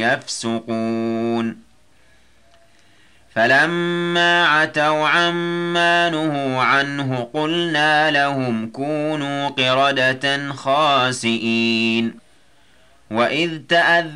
يفسقون فلما عتوا عما نهوا عنه قلنا لهم كونوا قردة خاسئين وإذ تأذن